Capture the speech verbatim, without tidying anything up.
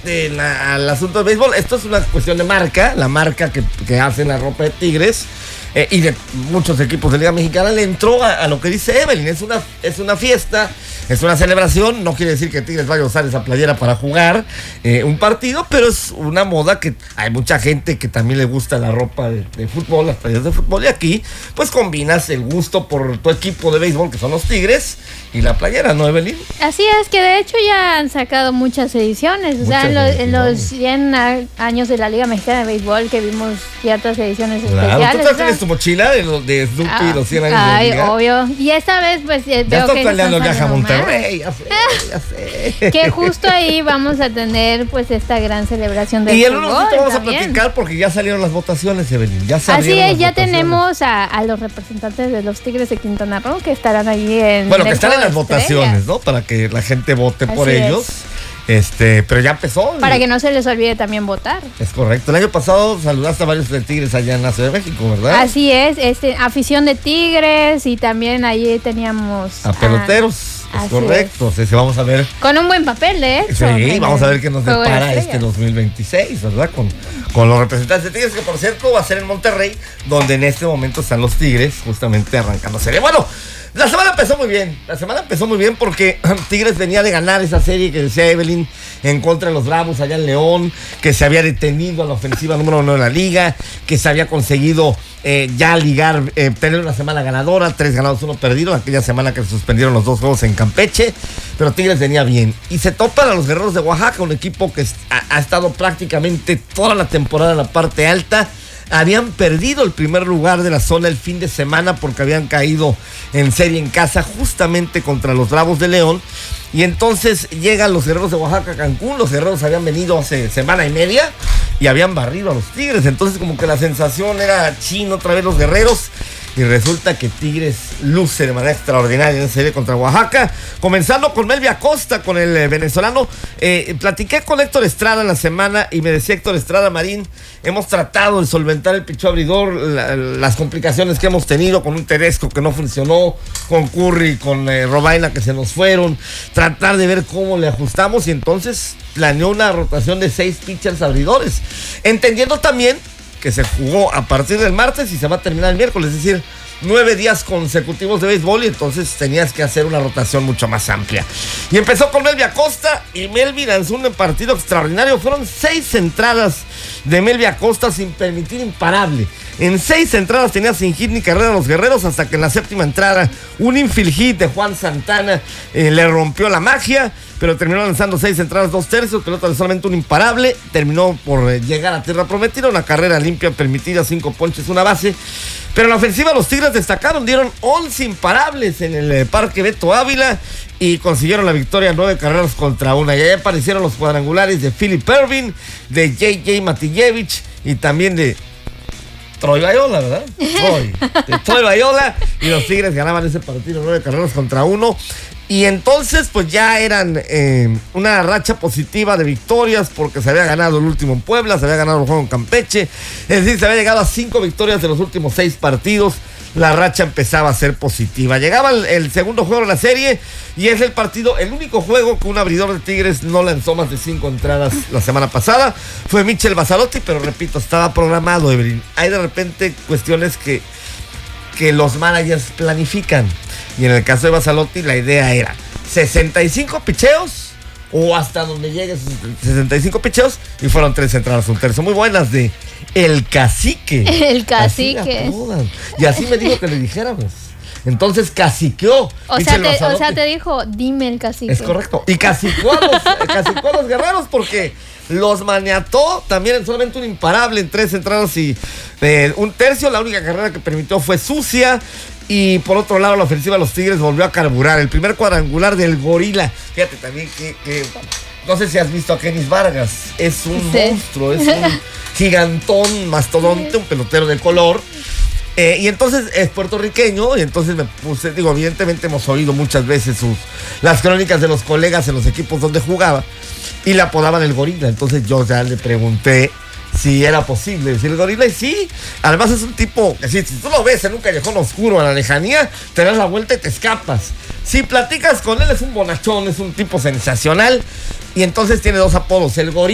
eh, la, al asunto del béisbol, esto es una cuestión de marca, la marca que, que hace la ropa de Tigres eh, y de muchos equipos de Liga Mexicana le entró a, a lo que dice Evelyn, es una, es una fiesta, es una celebración, no quiere decir que Tigres vaya a usar esa playera para jugar eh, un partido, pero es una moda que hay mucha gente que también le gusta la ropa de, de fútbol, las playeras de fútbol, y aquí pues combinas el gusto por tu equipo de béisbol, que son los Tigres, y la playera, ¿no, Evelyn? Así es, que de hecho ya han sacado muchas ediciones, muchas o sea, en, lo, en los cien años de la Liga Mexicana de Béisbol que vimos ciertas ediciones claro, especiales. ¿Tú tienes tu mochila de, de Snoopy ah, y los cien años ay, de la Liga? Obvio, y esta vez pues ya veo estoy que planeando el viaje a Monterrey, ya sé, ya sé. Que justo ahí vamos a tener pues esta gran celebración del y fútbol. Y en un ratito vamos también. a platicar porque ya salieron las votaciones, Evelyn, ya Así es, ya votaciones. tenemos a, a los representantes de los Tigres de Quintana Roo que estarán allí en Bueno, que el están en las Juego de votaciones, Estrellas, ¿no? Para que la gente vote Así por es. ellos. Este, pero ya empezó. Para que no se les olvide también votar. Es correcto. El año pasado saludaste a varios de Tigres allá en la Ciudad de México, ¿verdad? Así es, este, afición de Tigres y también allí teníamos a peloteros. Es correcto. Es. Sí, vamos a ver. Con un buen papel, de hecho. Sí, vamos a ver qué nos depara de este dos mil veintiséis, ¿verdad? Con, con los representantes de Tigres, que por cierto va a ser en Monterrey, donde en este momento están los Tigres, justamente arrancando serie. Bueno, la semana empezó muy bien. La semana empezó muy bien porque Tigres venía de ganar esa serie que decía Evelyn en contra de los Bravos allá en León, que se había detenido a la ofensiva número uno de la liga, que se había conseguido eh, ya ligar, eh, tener una semana ganadora, tres ganados, uno perdido, aquella semana que se suspendieron los dos juegos en Campeche, pero Tigres venía bien. Y se topan a los Guerreros de Oaxaca, un equipo que ha, ha estado prácticamente toda la temporada en la parte alta. Habían perdido el primer lugar de la zona el fin de semana porque habían caído en serie en casa justamente contra los Bravos de León. Y entonces llegan los Guerreros de Oaxaca a Cancún. Los Guerreros habían venido hace semana y media y habían barrido a los Tigres. Entonces como que la sensación era chino otra vez los Guerreros. Y resulta que Tigres luce de manera extraordinaria en serie contra Oaxaca. Comenzando con Melvin Acosta, con el eh, venezolano. Eh, platiqué con Héctor Estrada en la semana y me decía Héctor Estrada, Marín, hemos tratado de solventar el picheo abridor, la, las complicaciones que hemos tenido con un Tedesco que no funcionó, con Curry, con eh, Robaina que se nos fueron, tratar de ver cómo le ajustamos y entonces planeó una rotación de seis pitchers abridores. Entendiendo también que se jugó a partir del martes y se va a terminar el miércoles, es decir, nueve días consecutivos de béisbol y entonces tenías que hacer una rotación mucho más amplia. Y empezó con Melvin Acosta y Melvin lanzó un partido extraordinario. Fueron seis entradas de Melvin Acosta sin permitir imparable. En seis entradas tenía sin hit ni carrera a los Guerreros hasta que en la séptima entrada un infield hit de Juan Santana eh, le rompió la magia, pero terminó lanzando seis entradas, dos tercios, pelota de solamente un imparable. Terminó por eh, llegar a tierra prometida, una carrera limpia permitida, cinco ponches, una base. Pero en la ofensiva los Tigres destacaron, dieron once imparables en el eh, Parque Beto Ávila y consiguieron la victoria, nueve carreras contra una. Y ahí aparecieron los cuadrangulares de Philip Ervin, de J J Matijevich y también de Troy Bayola, ¿verdad? Troy. De Troy Bayola. Y los Tigres ganaban ese partido, nueve carreras contra uno. Y entonces pues ya eran eh, una racha positiva de victorias porque se había ganado el último en Puebla, se había ganado el juego en Campeche, es decir, se había llegado a cinco victorias de los últimos seis partidos. La racha empezaba a ser positiva. Llegaba el, el segundo juego de la serie y es el partido, el único juego que un abridor de Tigres no lanzó más de cinco entradas la semana pasada. Fue Michel Bassalotti, pero repito, estaba programado, Evelyn. Hay de repente cuestiones que, que los managers planifican. Y en el caso de Bassalotti la idea era sesenta y cinco picheos o hasta donde llegue sesenta y cinco picheos y fueron tres entradas, un tercio. Muy buenas de El Cacique. El Cacique. Y así me dijo que le dijéramos. Entonces caciqueó. O sea, te, o sea, te dijo, dime el Cacique. Es correcto. Y caciquó a los, caciquó a los Guerreros porque los maniató también en solamente un imparable en tres entradas y eh, un tercio. La única carrera que permitió fue sucia. Y por otro lado, la ofensiva de los Tigres volvió a carburar. El primer cuadrangular del Gorila. Fíjate también que, que no sé si has visto a Kenis Vargas. Es un sí. monstruo, es un gigantón, mastodonte, un pelotero de color. Eh, y entonces es puertorriqueño. Y entonces me puse, digo, evidentemente hemos oído muchas veces sus, las crónicas de los colegas en los equipos donde jugaba. Y le apodaban el Gorila. Entonces yo ya le pregunté si era posible decir el Gorila, y sí, además es un tipo, así, si tú lo ves en un callejón oscuro a la lejanía, te das la vuelta y te escapas. Si platicas con él, es un bonachón, es un tipo sensacional, y entonces tiene dos apodos, el Gorila